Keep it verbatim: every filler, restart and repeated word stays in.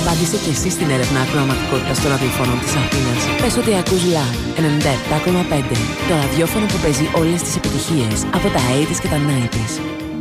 Απάντησε και εσύ στην έρευνα ακροαματικότητας των ραδιοφώνων της Αθήνας. Πες ότι ακούς Live ενενήντα επτά κόμμα πέντε. Το ραδιόφωνο που παίζει όλες τις επιτυχίες από τα ογδόντα και τα ενενήντα.